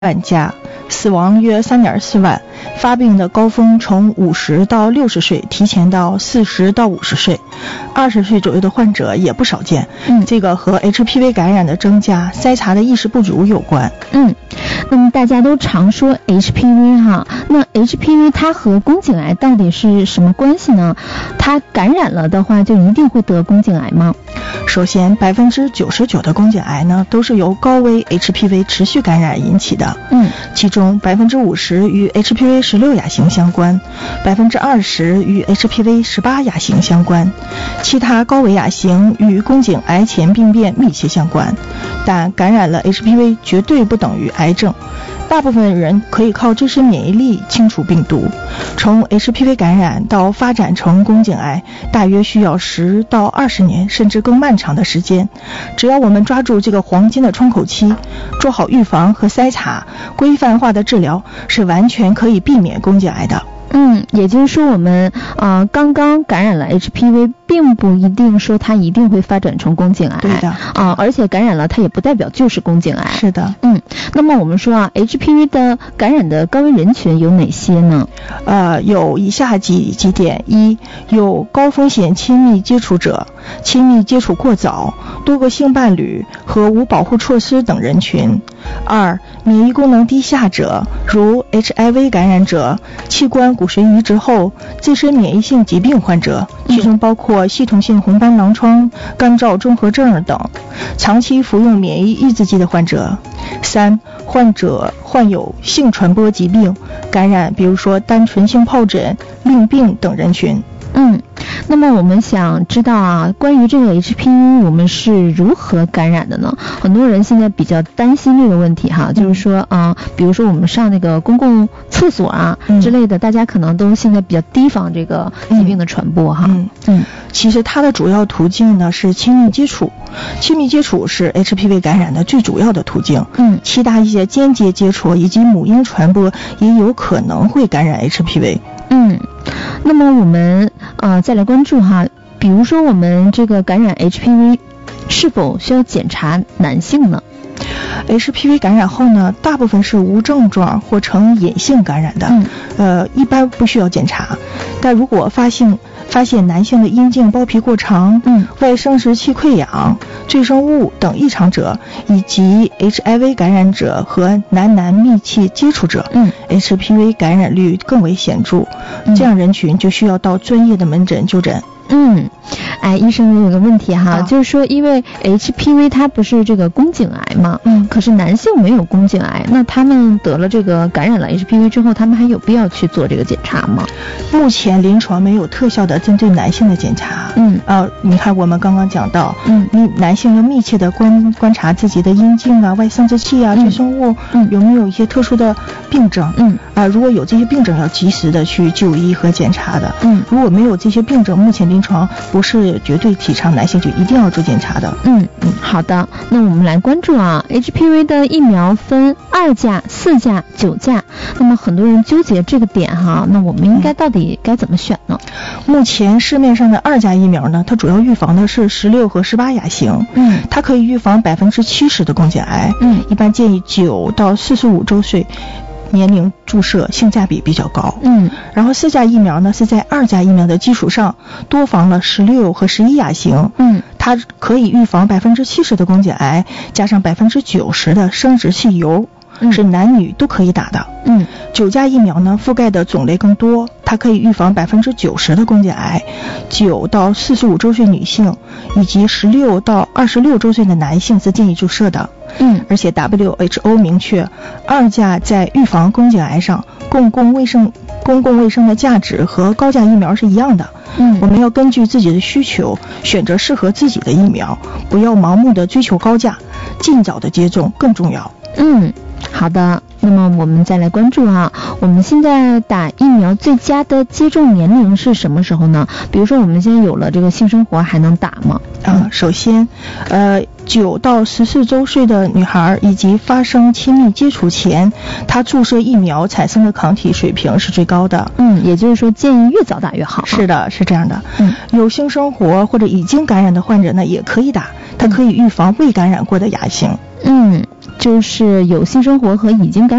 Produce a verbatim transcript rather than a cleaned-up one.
万家，死亡约 三点四万，发病的高峰从五十到六十岁提前到四十到五十岁，二十岁左右的患者也不少见。嗯，这个和 H P V 感染的增加、筛查的意识不足有关。 嗯，那么大家都常说 H P V 哈，那 H P V 它和宫颈癌到底是什么关系呢？它感染了的话就一定会得宫颈癌吗？ 首先 百分之九十九 的宫颈癌呢都是由高危 H P V 持续感染引起的。嗯，其中 百分之五十 与 H P V 十六 亚型相关， 百分之二十 与 H P V 十八 亚型相关，其他高危亚型与宫颈癌前病变密切相关。但感染了 H P V 绝对不等于癌症，大部分人可以靠自身免疫力清除病毒。从 H P V 感染到发展成宫颈癌，大约需要十到二十年，甚至更漫长的时间。只要我们抓住这个黄金的窗口期，做好预防和筛查，规范化的治疗，是完全可以避免宫颈癌的。 嗯，也就是说我们呃刚刚感染了 H P V， 并不一定说它一定会发展成宫颈癌。 对的啊、 呃，而且感染了它也不代表就是宫颈癌。 是的。 嗯，那么我们说啊 H P V 的感染的高危人群有哪些呢？ 呃，有以下几几点：一，有高风险亲密接触者、亲密接触过早、多个性伴侣和无保护措施等人群；二，免疫功能低下者，如 H I V 感染者、器官骨髓移植后自身免疫性疾病患者，其中包括系统性红斑狼疮、干燥综合症等，长期服用免疫抑制剂的患者；三，患者患有性传播疾病感染，比如说单纯性疱疹、淋病等人群。 嗯，那么我们想知道啊，关于这个 H P V 我们是如何感染的呢？很多人现在比较担心这个问题哈，就是说啊、呃，比如说我们上那个公共厕所啊、嗯、之类的，大家可能都现在比较提防这个疾病的传播哈。 嗯嗯，其实它的主要途径呢是亲密接触，亲密接触是 H P V 感染的最主要的途径。嗯，其他一些间接接触以及母婴传播也有可能会感染 H P V。 嗯，那么我们呃再来关注哈，比如说我们这个感染 H P V 是否需要检查男性呢？ H P V 感染后呢，大部分是无症状或呈隐性感染的，嗯、呃，一般不需要检查。但如果发现发现男性的阴茎包皮过长、嗯、外生殖器溃疡、赘生物等异常者，以及 H I V 感染者和男男密切接触者，嗯、H P V 感染率更为显著，嗯、这样人群就需要到专业的门诊就诊。 嗯，哎，医生有个问题哈、啊，就是说，因为 H P V 它不是这个宫颈癌嘛，嗯，可是男性没有宫颈癌，那他们得了这个感染了 H P V 之后，他们还有必要去做这个检查吗？ 目前临床没有特效的针对男性的检查。嗯，呃，你看我们刚刚讲到，嗯，男性要密切的观观察自己的阴茎啊、外生殖器啊、赘生物，嗯，有没有一些特殊的病症？嗯，啊、呃，如果有这些病症，要及时的去就医和检查的。嗯，如果没有这些病症，目前临床不是绝对提倡男性就一定要做检查的。 嗯嗯，好的，那我们来关注啊 H P V 的疫苗分二价、四价、九价，那么很多人纠结这个点哈，那我们应该到底该怎么选呢？ 目前市面上的二价疫苗呢，它主要预防的是十六和十八亚型，嗯，它可以预防百分之七十的宫颈癌，嗯，一般建议九到四十五周岁年龄注射，性价比比较高。嗯，然后四价疫苗呢是在二价疫苗的基础上多防了十六和十一亚型。嗯，它可以预防百分之七十的宫颈癌，加上百分之九十的生殖器疣。嗯、是男女都可以打的。嗯，九价疫苗呢覆盖的种类更多，它可以预防百分之九十的宫颈癌，九到四十五周岁女性以及十六到二十六周岁的男性是建议注射的。嗯，而且 W H O 明确，二价在预防宫颈癌上公共卫生公共卫生的价值和高价疫苗是一样的。嗯，我们要根据自己的需求选择适合自己的疫苗，不要盲目的追求高价，尽早的接种更重要。 嗯，好的，那么我们再来关注啊，我们现在打疫苗最佳的接种年龄是什么时候呢？比如说我们现在有了这个性生活还能打吗？ 啊、呃，首先，呃，九到十四周岁的女孩以及发生亲密接触前，她注射疫苗产生的抗体水平是最高的。 嗯，也就是说建议越早打越好。 是的，是这样的。嗯，有性生活或者已经感染的患者呢，也可以打，它可以预防未感染过的亚型。 嗯， 就是有性生活和已经感